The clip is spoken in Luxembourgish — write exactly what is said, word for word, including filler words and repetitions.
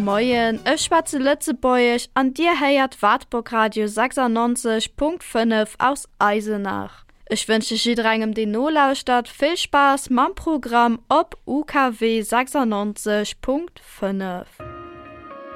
Moien, ech schwatze Lützebäuch an Dir heiert Wartburg Radio sechsundneunzig Komma fünf aus Eisenach. Ich wünsche Schiedreingem den Nolaustadt viel Spaß mam Programm op U K W sechsundneunzig Komma fünf.